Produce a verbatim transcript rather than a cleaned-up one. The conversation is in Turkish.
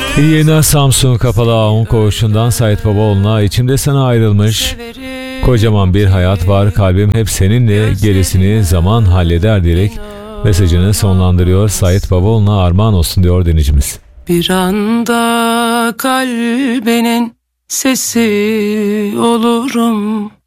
Yeni Samsun Kapalı Ağun Koğuşu'ndan Sait Babaoğlu'na içimde sana ayrılmış kocaman bir hayat var, kalbim hep seninle, gerisini zaman halleder diyerek mesajını sonlandırıyor. Sait Babaoğlu'na armağan olsun diyor dinleyicimiz. Bir anda kalbinin sesi olurum.